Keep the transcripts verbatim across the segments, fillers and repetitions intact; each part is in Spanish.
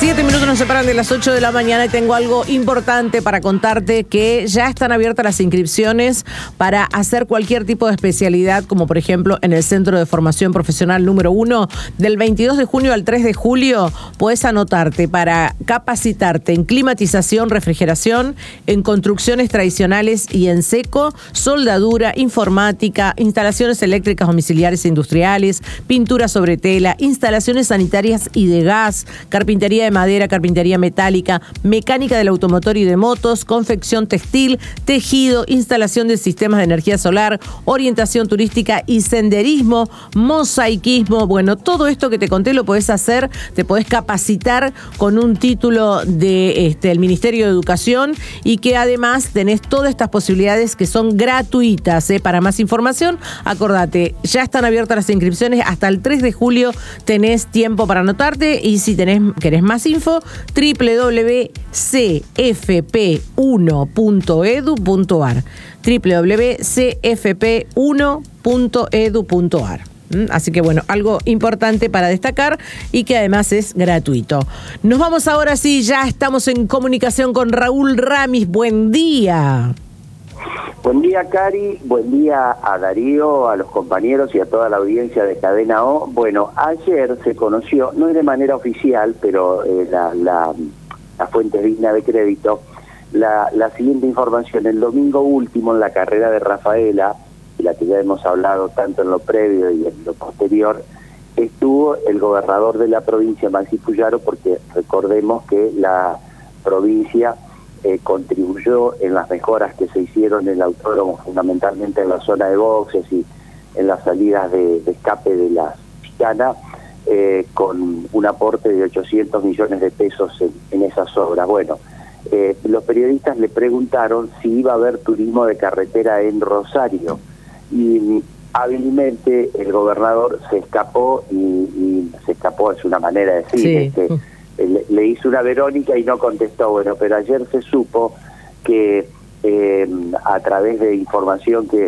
Siete minutos nos separan de las ocho de la mañana y tengo algo importante para contarte, que ya están abiertas las inscripciones para hacer cualquier tipo de especialidad, como por ejemplo en el Centro de Formación Profesional número uno. Del veintidós de junio al tres de julio puedes anotarte para capacitarte en climatización, refrigeración, en construcciones tradicionales y en seco, soldadura, informática, instalaciones eléctricas domiciliares e industriales, pintura sobre tela, instalaciones sanitarias y de gas, carpintería de madera, carpintería metálica, mecánica del automotor y de motos, confección textil, tejido, instalación de sistemas de energía solar, orientación turística y senderismo, mosaicismo. Bueno, todo esto que te conté lo podés hacer, te podés capacitar con un título de este, el Ministerio de Educación, y que además tenés todas estas posibilidades que son gratuitas. ¿eh? Para más información, acordate, ya están abiertas las inscripciones, hasta el tres de julio tenés tiempo para anotarte, y si tenés, querés más info, doble u doble u doble u punto c f p uno punto e d u punto a r, doble u doble u doble u punto c f p uno punto e d u punto a r. Así que bueno, algo importante para destacar y que además es gratuito. Nos vamos ahora sí, ya estamos en comunicación con Raúl Ramis. Buen día. Buen día, Cari, buen día a Darío, a los compañeros y a toda la audiencia de Cadena O. Bueno, ayer se conoció, no es de manera oficial, pero eh, la, la, la fuente digna de crédito, la, la siguiente información. El domingo último, en la carrera de Rafaela, de la que ya hemos hablado tanto en lo previo y en lo posterior, estuvo el gobernador de la provincia, Maxi Puyaro, porque recordemos que la provincia Eh, contribuyó en las mejoras que se hicieron en el autódromo, fundamentalmente en la zona de boxes y en las salidas de, de escape de la Picana, eh, con un aporte de ochocientos millones de pesos en, en esas obras. Bueno, eh, los periodistas le preguntaron si iba a haber turismo de carretera en Rosario, y hábilmente el gobernador se escapó, y, y se escapó, es una manera de decir, sí. este, Le, le hizo una Verónica y no contestó. Bueno, pero ayer se supo que eh, a través de información que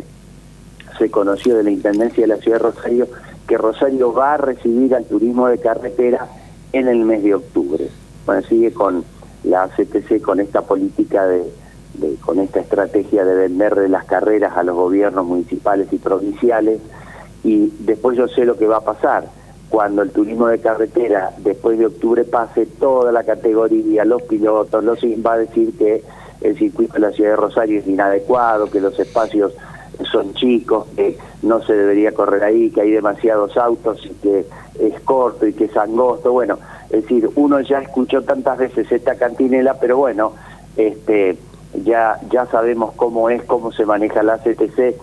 se conoció de la Intendencia de la Ciudad de Rosario, que Rosario va a recibir al turismo de carretera en el mes de octubre. Bueno, sigue con la A C T C, con esta política de, de con esta estrategia de venderle las carreras a los gobiernos municipales y provinciales, y después yo sé lo que va a pasar. Cuando el turismo de carretera después de octubre pase, toda la categoría, los pilotos, los va a decir que el circuito de la ciudad de Rosario es inadecuado, que los espacios son chicos, que no se debería correr ahí, que hay demasiados autos y que es corto y que es angosto. Bueno, es decir, uno ya escuchó tantas veces esta cantinela, pero bueno, este ya ya sabemos cómo es, cómo se maneja la C T C,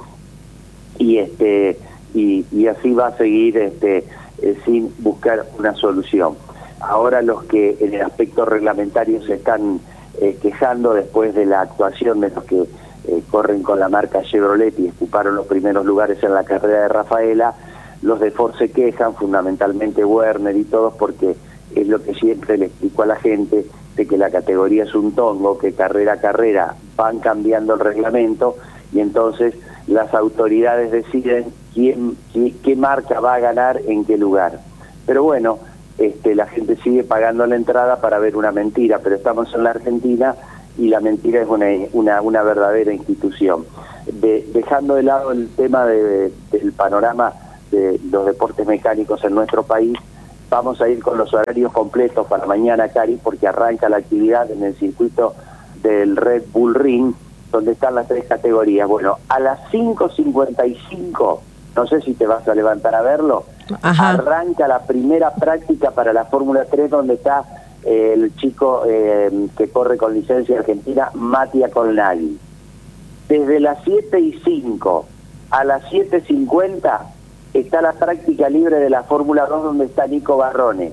y este y, y así va a seguir este Eh, sin buscar una solución. Ahora los que en el aspecto reglamentario se están eh, quejando después de la actuación de los que eh, corren con la marca Chevrolet y ocuparon los primeros lugares en la carrera de Rafaela, los de Ford se quejan, fundamentalmente Werner y todos, porque es lo que siempre le explico a la gente, de que la categoría es un tongo, que carrera a carrera van cambiando el reglamento, y entonces las autoridades deciden quién, qué, qué marca va a ganar en qué lugar. Pero bueno, este, la gente sigue pagando la entrada para ver una mentira, pero estamos en la Argentina y la mentira es una, una, una verdadera institución. De, dejando de lado el tema de, de, del panorama de los deportes mecánicos en nuestro país, vamos a ir con los horarios completos para mañana, Cari, porque arranca la actividad en el circuito del Red Bull Ring, donde están las tres categorías. Bueno, a las cinco cincuenta y cinco, no sé si te vas a levantar a verlo, Ajá. arranca la primera práctica para la Fórmula tres, donde está eh, el chico eh, que corre con licencia argentina, Mattia Colnaghi. Desde las siete y cinco a las siete cincuenta está la práctica libre de la Fórmula dos, donde está Nico Barrone.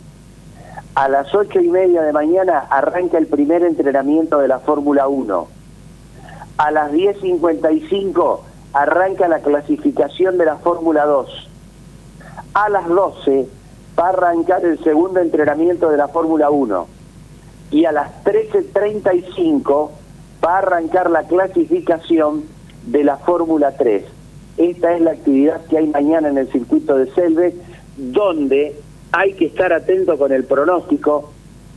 A las ocho y media de mañana arranca el primer entrenamiento de la Fórmula uno. A las diez cincuenta y cinco arranca la clasificación de la Fórmula dos. A las doce va a arrancar el segundo entrenamiento de la Fórmula uno. Y a las trece treinta y cinco va a arrancar la clasificación de la Fórmula tres. Esta es la actividad que hay mañana en el circuito de Selve, donde hay que estar atento con el pronóstico,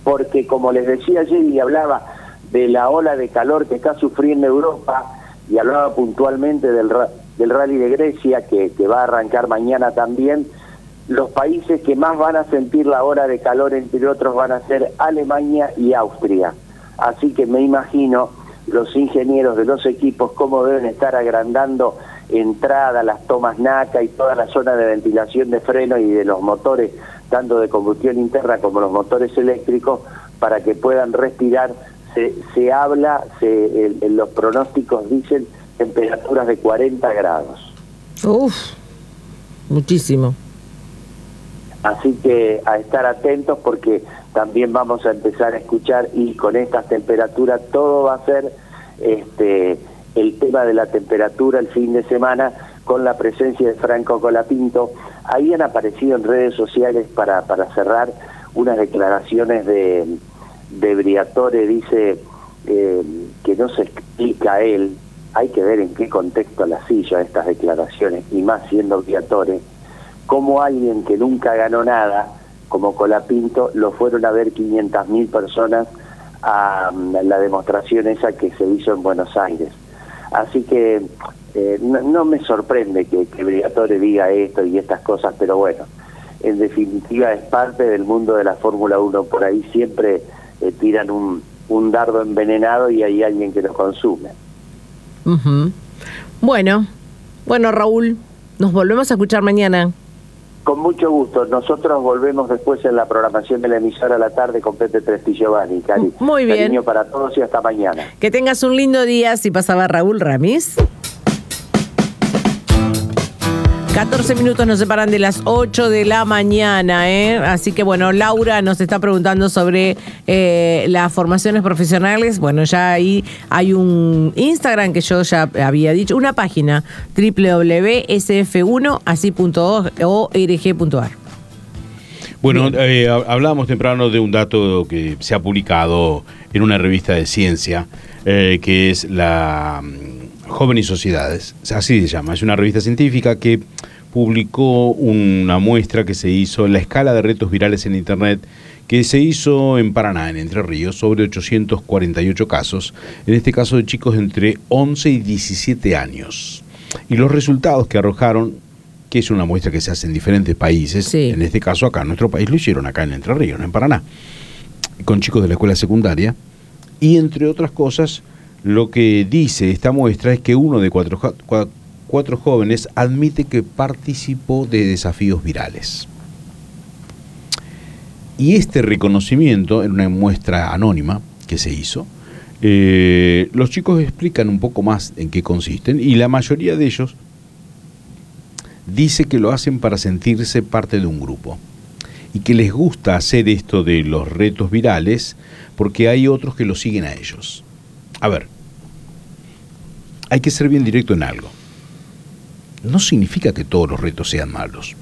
porque como les decía ayer y hablaba de la ola de calor que está sufriendo Europa, y hablaba puntualmente del, del Rally de Grecia, que, que va a arrancar mañana también, los países que más van a sentir la ola de calor, entre otros, van a ser Alemania y Austria. Así que me imagino los ingenieros de los equipos cómo deben estar agrandando entrada, las tomas NACA y toda la zona de ventilación de freno y de los motores, tanto de combustión interna como los motores eléctricos, para que puedan respirar. Se, se habla, se, el, en los pronósticos dicen temperaturas de cuarenta grados. Uf, muchísimo. Así que a estar atentos, porque también vamos a empezar a escuchar, y con estas temperaturas todo va a ser este el tema de la temperatura el fin de semana, con la presencia de Franco Colapinto. Ahí han aparecido en redes sociales, para, para cerrar, unas declaraciones de, de Briatore. Dice eh, que no se explica a él, hay que ver en qué contexto las silla estas declaraciones, y más siendo Briatore, como alguien que nunca ganó nada, como Colapinto, lo fueron a ver quinientas mil personas a, a la demostración esa que se hizo en Buenos Aires. Así que eh, no, no me sorprende que, que Briatore diga esto y estas cosas, pero bueno, en definitiva es parte del mundo de la Fórmula uno. Por ahí siempre eh, tiran un, un dardo envenenado y hay alguien que lo consume. Uh-huh. Bueno, bueno Raúl, nos volvemos a escuchar mañana. Con mucho gusto. Nosotros volvemos después en la programación de la emisora a la tarde con Pepe Presti Giovanni. Cari. Muy bien. Cariño para todos y hasta mañana. Que tengas un lindo día. Si pasaba Raúl Ramis. catorce minutos nos separan de las ocho de la mañana, ¿eh? Así que bueno, Laura nos está preguntando sobre eh, las formaciones profesionales. Bueno, ya ahí hay un Instagram que yo ya había dicho, una página, doble u doble u doble u punto s f uno así punto org punto a r. Bueno, eh, hablábamos temprano de un dato que se ha publicado en una revista de ciencia, eh, que es la Joven y Sociedades, así se llama. Es una revista científica que publicó una muestra que se hizo en la escala de retos virales en Internet, que se hizo en Paraná, en Entre Ríos, sobre ochocientos cuarenta y ocho casos, en este caso de chicos entre once y diecisiete años. Y los resultados que arrojaron, que es una muestra que se hace en diferentes países, sí. En este caso acá en nuestro país lo hicieron acá en Entre Ríos, en Paraná, con chicos de la escuela secundaria, y entre otras cosas, lo que dice esta muestra es que uno de cuatro, cuatro, cuatro jóvenes admite que participó de desafíos virales. Y este reconocimiento, en una muestra anónima que se hizo, eh, los chicos explican un poco más en qué consisten, y la mayoría de ellos dice que lo hacen para sentirse parte de un grupo, y que les gusta hacer esto de los retos virales porque hay otros que lo siguen a ellos. A ver, hay que ser bien directo en algo. No significa que todos los retos sean malos,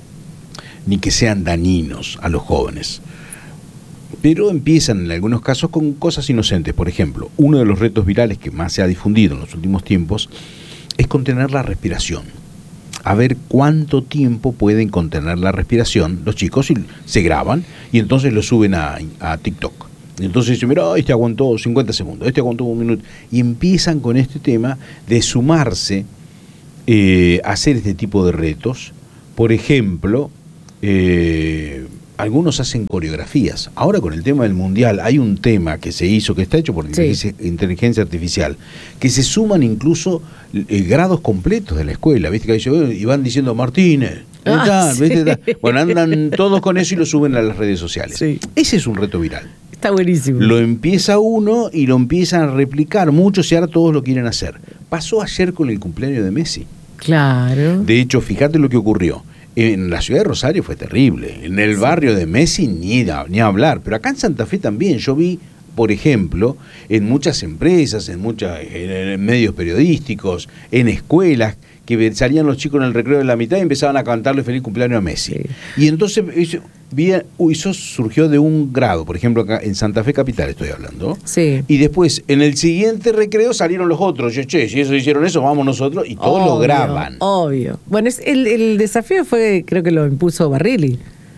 ni que sean dañinos a los jóvenes. Pero empiezan en algunos casos con cosas inocentes. Por ejemplo, uno de los retos virales que más se ha difundido en los últimos tiempos es contener la respiración. A ver cuánto tiempo pueden contener la respiración los chicos, y se graban y entonces lo suben a, a TikTok. Entonces dicen, mira, este aguantó cincuenta segundos, este aguantó un minuto. Y empiezan con este tema de sumarse eh, a hacer este tipo de retos. Por ejemplo, eh, algunos hacen coreografías. Ahora con el tema del mundial hay un tema que se hizo, que está hecho por inteligencia, sí. inteligencia artificial, que se suman incluso eh, grados completos de la escuela. ¿Viste? Que dice, y van diciendo Martínez. Ah, sí. Bueno, andan todos con eso y lo suben a las redes sociales. Sí. Ese es un reto viral. Está buenísimo. Lo empieza uno y lo empiezan a replicar muchos, y ahora todos lo quieren hacer. Pasó ayer con el cumpleaños de Messi. Claro. De hecho, fíjate lo que ocurrió. En la ciudad de Rosario fue terrible. En el barrio de Messi ni, ni hablar. Pero acá en Santa Fe también. Yo vi, por ejemplo, en muchas empresas, en, muchas, en medios periodísticos, en escuelas, que salían los chicos en el recreo de la mitad y empezaban a cantarle feliz cumpleaños a Messi. Sí. Y entonces eso, eso surgió de un grado, por ejemplo, acá en Santa Fe Capital estoy hablando. Sí. Y después, en el siguiente recreo salieron los otros. Yo, che, si eso hicieron eso, vamos nosotros, y todos obvio, lo graban. Obvio. Bueno, es el, el desafío fue, creo que lo impuso Barrilli.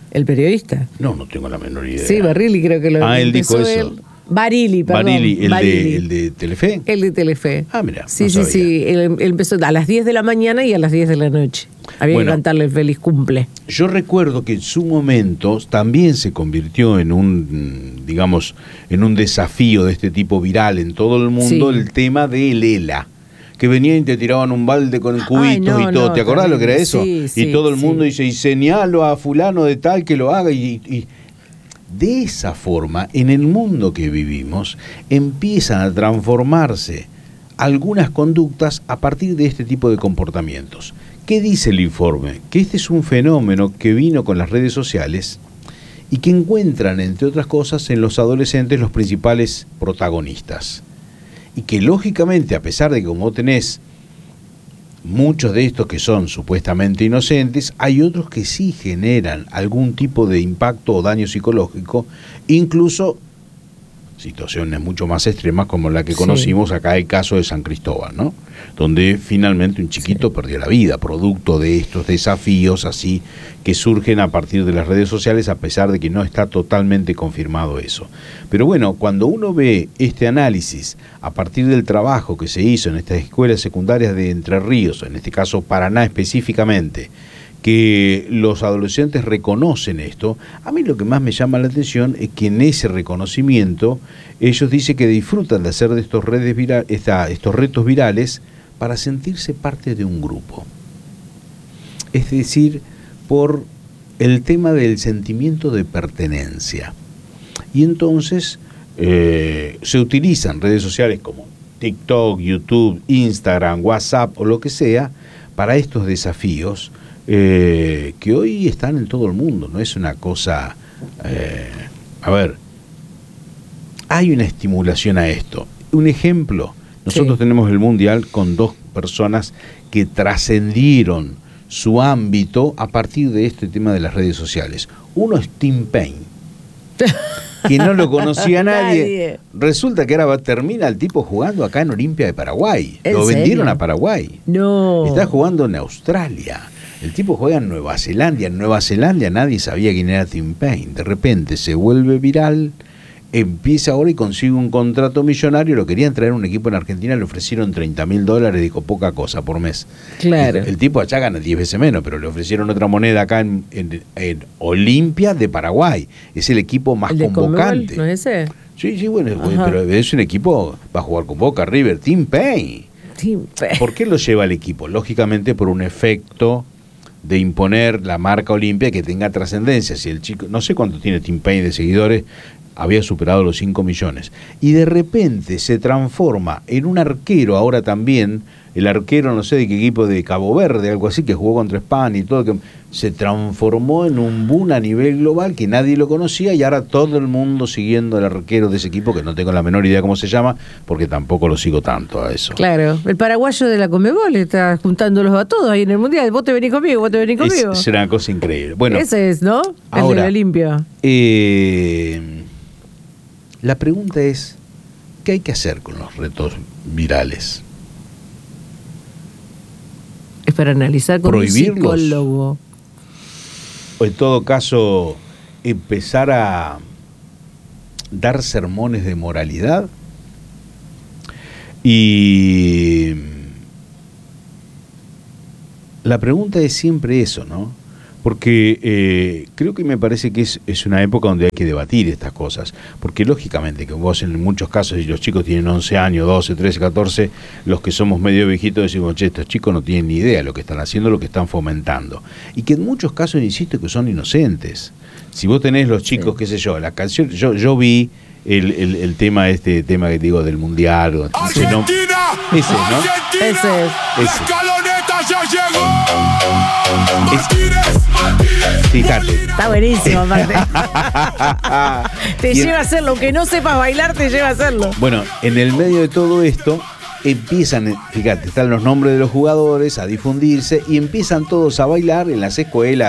El periodista. No, no tengo la menor idea. Sí, Barilli creo que lo Ah, él dijo eso. Él. Barilli, perdón. Barilli, el, Barilli. De, el de Telefe. El de Telefe. Ah, mira. Sí, no sí, sabía. sí. Él, él empezó a las diez de la mañana y a las diez de la noche. Había Bueno, que cantarle el feliz cumple. Yo recuerdo que en su momento también se convirtió en un, digamos, en un desafío de este tipo viral en todo el mundo, Sí. el tema de Lela. Que venían y te tiraban un balde con cubitos Ay, no, y todo. no, ¿Te acordás terrible. lo que era eso? Sí, y sí, todo el mundo sí. dice, y señalo a fulano de tal que lo haga. Y, y de esa forma, en el mundo que vivimos, empiezan a transformarse algunas conductas a partir de este tipo de comportamientos. ¿Qué dice el informe? Que este es un fenómeno que vino con las redes sociales y que encuentran, entre otras cosas, en los adolescentes los principales protagonistas. Y que lógicamente, a pesar de que como tenés muchos de estos que son supuestamente inocentes, hay otros que sí generan algún tipo de impacto o daño psicológico, incluso situaciones mucho más extremas como la que conocimos, sí. Acá el caso de San Cristóbal, ¿no? Donde finalmente un chiquito sí. perdió la vida, producto de estos desafíos así que surgen a partir de las redes sociales, a pesar de que no está totalmente confirmado eso. Pero bueno, cuando uno ve este análisis a partir del trabajo que se hizo en estas escuelas secundarias de Entre Ríos, en este caso Paraná específicamente, que los adolescentes reconocen esto, a mí lo que más me llama la atención es que en ese reconocimiento ellos dicen que disfrutan de hacer de estos, redes vira- esta, estos retos virales para sentirse parte de un grupo. Es decir, por el tema del sentimiento de pertenencia. Y entonces eh, se utilizan redes sociales como TikTok, YouTube, Instagram, WhatsApp o lo que sea para estos desafíos Eh, que hoy están en todo el mundo, no es una cosa, eh, a ver, hay una estimulación a esto. Un ejemplo, nosotros sí. tenemos el Mundial con dos personas que trascendieron su ámbito a partir de este tema de las redes sociales. Uno es Tim Payne, que no lo conocía nadie. nadie. Resulta que ahora termina el tipo jugando acá en Olimpia de Paraguay. Lo vendieron a Paraguay. No. Está jugando en Australia. El tipo juega en Nueva Zelanda. En Nueva Zelanda nadie sabía quién era Tim Payne. De repente se vuelve viral, empieza ahora y consigue un contrato millonario. Lo querían traer a un equipo en Argentina, le ofrecieron treinta mil dólares, dijo poca cosa por mes. Claro. El, el tipo allá gana diez veces menos, pero le ofrecieron otra moneda acá en, en, en Olimpia de Paraguay. Es el equipo más ¿El de convocante. Conmebol, ¿no es ese? Sí, sí, bueno, Ajá. pero es un equipo, va a jugar con Boca, River, Tim Payne. Tim Payne. ¿Por qué lo lleva el equipo? Lógicamente por un efecto de imponer la marca Olimpia que tenga trascendencia. Si el chico, no sé cuánto tiene Tim Payne de seguidores, había superado los cinco millones. Y de repente se transforma en un arquero, ahora también, el arquero no sé de qué equipo de Cabo Verde, algo así, que jugó contra España y todo, que se transformó en un boom a nivel global que nadie lo conocía y ahora todo el mundo siguiendo al arquero de ese equipo, que no tengo la menor idea cómo se llama, porque tampoco lo sigo tanto a eso. Claro, el paraguayo de la Conmebol está juntándolos a todos ahí en el Mundial. Vos te venís conmigo, vos te venís conmigo. Es, será una cosa increíble. Bueno, ese es, ¿no? Ahora, el de la limpia. Eh, la pregunta es, ¿qué hay que hacer con los retos virales? Es para analizar con un psicólogo. O en todo caso, empezar a dar sermones de moralidad. Y la pregunta es siempre eso, ¿no? Porque eh, creo que me parece que es, es una época donde hay que debatir estas cosas, porque lógicamente que vos en muchos casos, si los chicos tienen once años, doce, trece, catorce, los que somos medio viejitos decimos, che, estos chicos no tienen ni idea de lo que están haciendo, lo que están fomentando, y que en muchos casos, insisto, que son inocentes. Si vos tenés los chicos, sí. qué sé yo, la canción, yo, yo vi el, el, el tema, este tema que digo del Mundial, Argentina, no, ese, ¿no? Argentina, ese es. La ese. escaloneta ya llegó. Es, fíjate. Está buenísimo, aparte. Te Y lleva en, a hacerlo, aunque no sepas bailar, te lleva a hacerlo. Bueno, en el medio de todo esto, empiezan, fíjate, están los nombres de los jugadores a difundirse y empiezan todos a bailar en las escuelas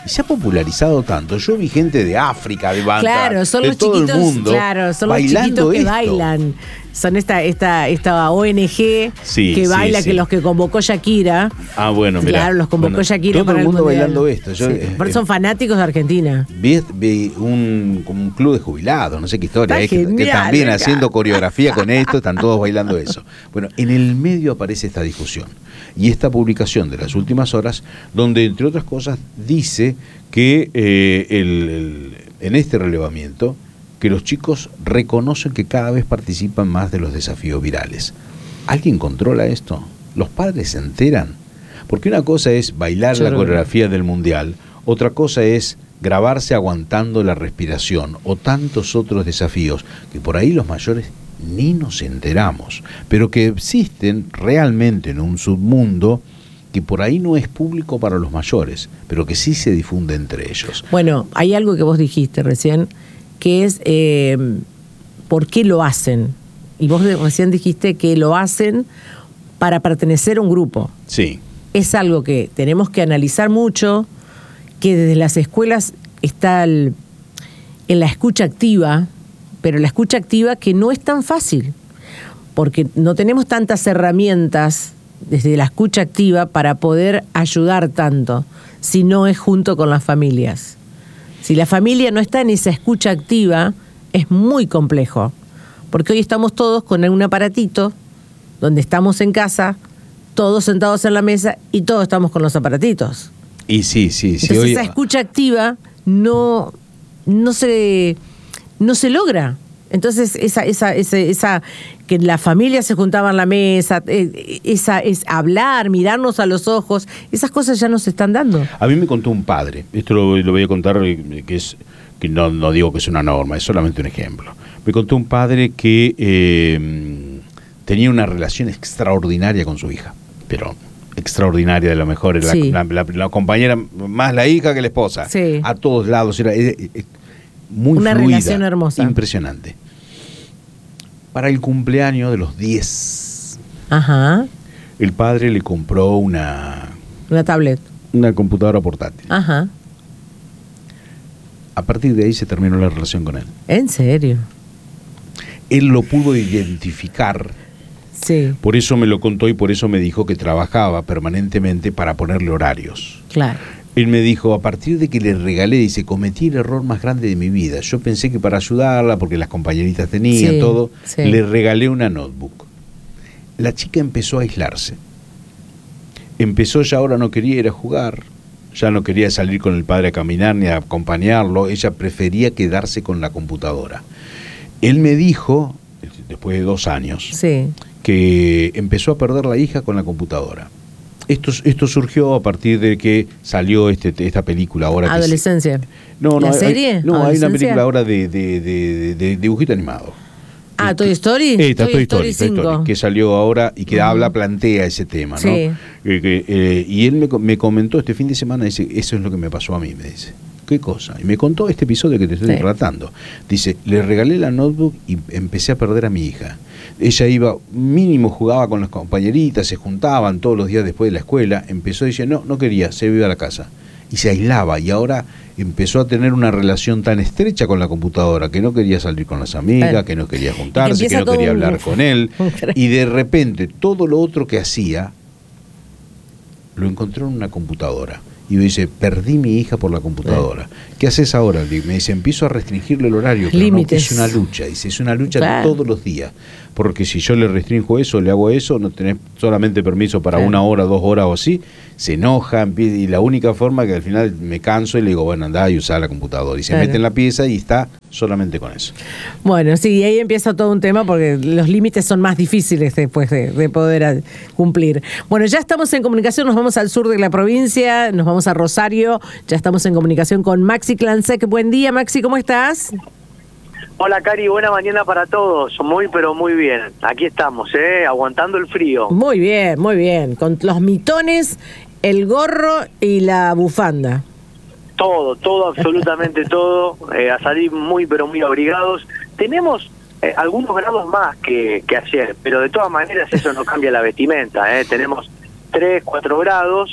se ha popularizado tanto. Yo vi gente de África, de Banta, claro, son de los todo chiquitos, el mundo, claro, son los bailando chiquitos que esto. bailan. Son esta, esta, esta O N G Sí, que sí, baila, sí. que los que convocó Shakira. Ah, bueno, mirá. Claro, los convocó Bueno, Shakira todo para el mundo mundial. bailando esto. Yo, Sí, eh, pero eh, son fanáticos de Argentina. Vi, vi un, como un club de jubilados, no sé qué historia, Está es, que, que genial, también me haciendo encanta. coreografía con esto, están todos bailando eso. Bueno, en el medio aparece esta discusión y esta publicación de las últimas horas, donde entre otras cosas dice que eh, el, el, en este relevamiento, que los chicos reconocen que cada vez participan más de los desafíos virales. ¿Alguien controla esto? ¿Los padres se enteran? Porque una cosa es bailar Yo la creo coreografía del mundial, otra cosa es grabarse aguantando la respiración o tantos otros desafíos que por ahí los mayores ni nos enteramos, pero que existen realmente en un submundo que por ahí no es público para los mayores, pero que sí se difunde entre ellos. Bueno, hay algo que vos dijiste recién, que es eh, ¿por qué lo hacen? Y vos recién dijiste que lo hacen para pertenecer a un grupo. Sí. Es algo que tenemos que analizar mucho, que desde las escuelas está el, en la escucha activa, pero la escucha activa que no es tan fácil, porque no tenemos tantas herramientas desde la escucha activa para poder ayudar tanto, si no es junto con las familias. Si la familia no está en esa escucha activa, es muy complejo, porque hoy estamos todos con un aparatito, donde estamos en casa, todos sentados en la mesa y todos estamos con los aparatitos. Y sí, sí, sí. Entonces Hoy, esa escucha activa no, no se no se logra. Entonces esa esa esa, esa que la familia se juntaba en la mesa, eh, esa es hablar, mirarnos a los ojos, esas cosas ya no se están dando. a mí me contó un padre, esto lo, lo voy a contar, eh, que es que no, no digo que es una norma, es solamente un ejemplo. Me contó un padre que eh, tenía una relación extraordinaria con su hija, pero extraordinaria de lo mejor, era Sí. la, la, la, la compañera, más la hija que la esposa, Sí. a todos lados, era eh, eh, muy Una fluida, relación hermosa. impresionante. Para el cumpleaños de los diez, Ajá. el padre le compró una, Una tablet. una computadora portátil. Ajá. A partir de ahí se terminó la relación con él. ¿En serio? Él lo pudo identificar, Sí, por eso me lo contó y por eso me dijo que trabajaba permanentemente para ponerle horarios. claro. Él me dijo, a partir de que le regalé, dice, cometí el error más grande de mi vida. Yo pensé que para ayudarla, porque las compañeritas tenían Sí, todo, sí. le regalé una notebook. La chica empezó a aislarse. Empezó, ya ahora no quería ir a jugar, ya no quería salir con el padre a caminar ni a acompañarlo, ella prefería quedarse con la computadora. Él me dijo, después de dos años, Sí. que empezó a perder la hija con la computadora. Esto, esto surgió a partir de que salió este, esta película ahora. Adolescencia. Que se, no, no, ¿La hay, serie? no, hay una ¿Adolescencia? película ahora de, de, de, de dibujito animado. Ah, Eh, Toy Story. Esta, Toy Toy Story Story, Toy Story, cinco. que salió ahora y que Ujú. habla, plantea ese tema, ¿no? Sí. Eh, que, eh, y él me, co- me comentó este fin de semana, dice, eso es lo que me pasó a mí, me dice. ¿Qué cosa? Y me contó este episodio que te estoy Sí. relatando. Dice, le regalé la notebook y empecé a perder a mi hija. Ella iba, mínimo jugaba con las compañeritas, se juntaban todos los días después de la escuela. Empezó y decía, no, no quería, se iba a la casa. Y se aislaba y ahora empezó a tener una relación tan estrecha con la computadora que no quería salir con las amigas, Claro. que no quería Y que juntarse, que, empieza no todo quería un- hablar con él. Y de repente todo lo otro que hacía lo encontró en una computadora. Y me dice, perdí mi hija por la computadora. ¿Qué haces ahora? Me dice, empiezo a restringirle el horario. Pero no, Límites. es una lucha. Dice, es una lucha Claro. todos los días. Porque si yo le restringo eso, le hago eso, no tenés solamente permiso para Claro. una hora, dos horas o así, se enoja. empie- Y la única forma que al final me canso y le digo, bueno, andá y usá la computadora. Y se Claro. mete en la pieza y está solamente con eso. Bueno, sí, y ahí empieza todo un tema porque los límites son más difíciles después de, de poder a- cumplir. Bueno, ya estamos en comunicación, nos vamos al sur de la provincia, nos vamos a Rosario, ya estamos en comunicación con Maxi Clansec. Buen día, Maxi, ¿cómo estás? Hola Cari, buena mañana para todos, muy pero muy bien. Aquí estamos, ¿eh? Aguantando el frío. Muy bien, muy bien, con los mitones, el gorro y la bufanda. Todo, todo, absolutamente todo. Eh, a salir muy pero muy abrigados. Tenemos eh, algunos grados más que, que ayer, pero de todas maneras eso no cambia la vestimenta, ¿eh? Tenemos tres, cuatro grados,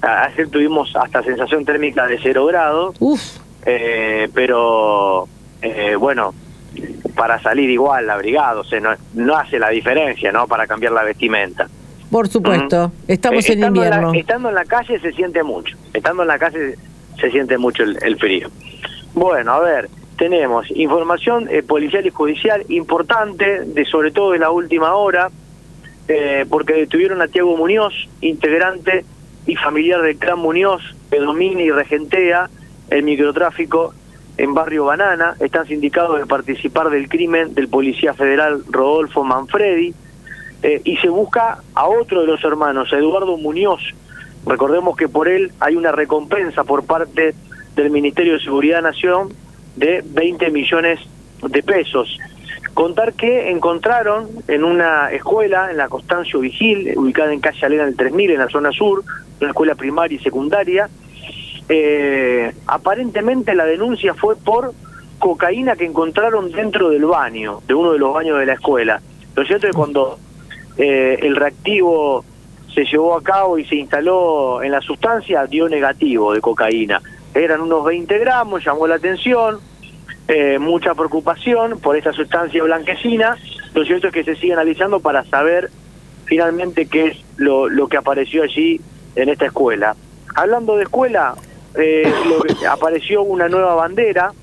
Ayer tuvimos hasta sensación térmica de cero grados, eh, pero eh, bueno, para salir igual abrigado, o sea, no, no hace la diferencia, ¿no? Para cambiar la vestimenta. Por supuesto, uh-huh. estamos eh, en invierno. En la, estando en la calle se siente mucho, estando en la calle se siente mucho el, el frío. Bueno, a ver, tenemos información eh, policial y judicial importante, de sobre todo de la última hora, eh, porque detuvieron a Tiago Muñoz, integrante y familiar del clan Muñoz, que domina y regentea el microtráfico en Barrio Banana. Están sindicados de participar del crimen del policía federal Rodolfo Manfredi, eh, y se busca a otro de los hermanos, a Eduardo Muñoz. Recordemos que por él hay una recompensa por parte del Ministerio de Seguridad Nación de veinte millones de pesos. Contar que encontraron en una escuela, en la Constancio Vigil, ubicada en calle Alena del tres mil, en la zona sur, una escuela primaria y secundaria, eh, aparentemente la denuncia fue por cocaína que encontraron dentro del baño, de uno de los baños de la escuela. Lo cierto es que cuando eh, el reactivo se llevó a cabo y se instaló en la sustancia, dio negativo de cocaína. Eran unos veinte gramos, llamó la atención, eh, mucha preocupación por esta sustancia blanquecina. Lo cierto es que se sigue analizando para saber finalmente qué es lo, lo que apareció allí en esta escuela. Hablando de escuela, eh, lo que, apareció una nueva bandera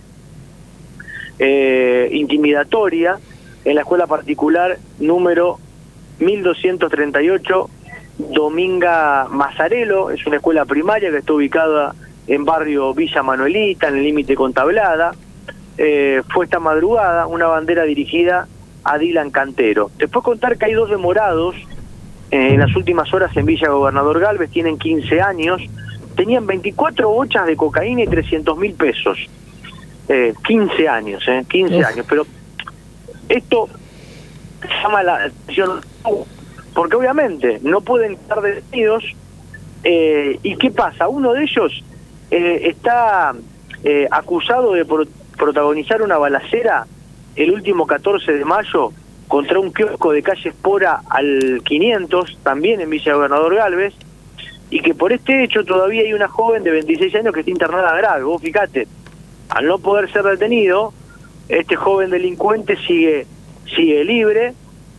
eh, intimidatoria en la escuela particular número mil doscientos treinta y ocho, Dominga Mazzarello. Es una escuela primaria que está ubicada en barrio Villa Manuelita, en el límite con Tablada. Eh, fue esta madrugada una bandera dirigida a Dylan Cantero. Después contar que hay dos demorados eh, en las últimas horas en Villa Gobernador Galvez, tienen quince años, tenían veinticuatro bochas de cocaína y trescientos mil pesos. Eh, quince años, eh, quince Uf. años, pero esto llama la atención porque obviamente no pueden estar detenidos. Eh, ¿y qué pasa? Uno de ellos eh, está eh, acusado de pro protagonizar una balacera el último catorce de mayo contra un kiosco de calle Espora al quinientos, también en Villa Gobernador Galvez, y que por este hecho todavía hay una joven de veintiséis años que está internada grave. Vos fíjate, al no poder ser detenido, este joven delincuente sigue sigue libre,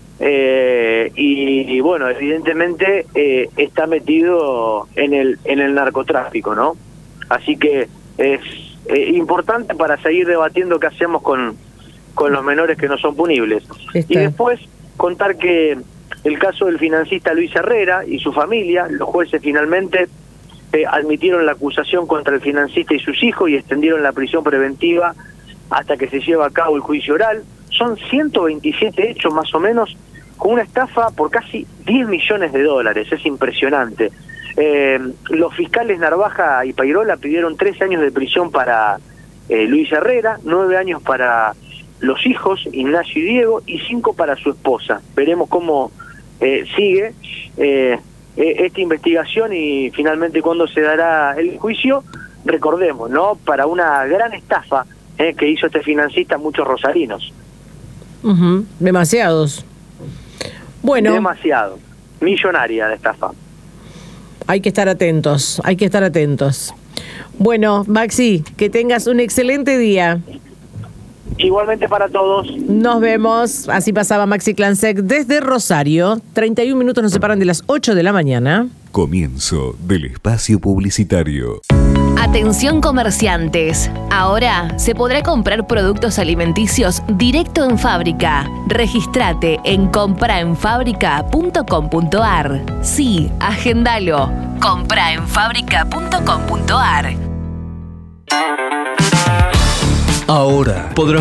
eh, y, y bueno, evidentemente eh, está metido en el en el narcotráfico, ¿no? Así que es eh, importante para seguir debatiendo qué hacemos con, con los menores que no son punibles. Está. Y después contar que el caso del financista Luis Herrera y su familia, los jueces finalmente eh, admitieron la acusación contra el financista y sus hijos y extendieron la prisión preventiva hasta que se lleve a cabo el juicio oral. Son ciento veintisiete hechos más o menos, con una estafa por casi diez millones de dólares. Es impresionante. Eh, los fiscales Narvaja y Pairola pidieron trece años de prisión para eh, Luis Herrera, nueve años para los hijos, Ignacio y Diego, y cinco para su esposa. Veremos cómo eh, sigue eh, esta investigación y finalmente cuándo se dará el juicio. Recordemos, ¿no? Para una gran estafa eh, que hizo este financista a muchos rosarinos. Uh-huh. Demasiados. Bueno. Demasiado. Millonaria de estafa. Hay que estar atentos, hay que estar atentos. Bueno, Maxi, que tengas un excelente día. Igualmente para todos. Nos vemos. Así pasaba Maxi Clansec desde Rosario. treinta y un minutos nos separan de las ocho de la mañana. Comienzo del espacio publicitario. Atención comerciantes, ahora se podrá comprar productos alimenticios directo en fábrica. Regístrate en compra en fábrica punto com punto ar. Sí, agendalo. compra en fábrica punto com punto ar. Ahora podrás